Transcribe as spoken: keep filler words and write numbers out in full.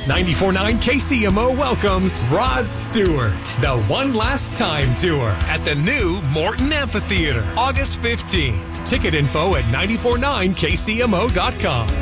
ninety-four point nine K C M O welcomes Rod Stewart, the One Last Time Tour at the new Morton Amphitheater, August fifteenth. Ticket info at nine four nine K C M O dot com.